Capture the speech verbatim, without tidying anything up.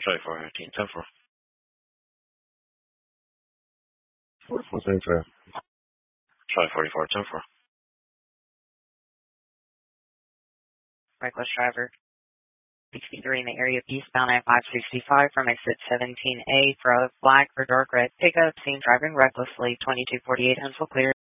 Charlie four fifteen, ten four. forty-four seventy-five. Charlie forty-four, ten four. Reckless driver. sixty-three in the area of eastbound I five sixty-five from exit seventeen A for a black or dark red pickup seen driving recklessly. twenty-two forty-eight Huntsville clear.